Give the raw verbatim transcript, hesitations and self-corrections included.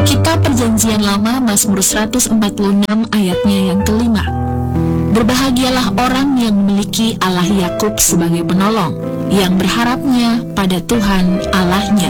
Kitab Perjanjian Lama Mazmur seratus empat puluh enam ayatnya yang kelima. Berbahagialah orang yang memiliki Allah Yakub sebagai penolong, yang berharapnya pada Tuhan Allahnya.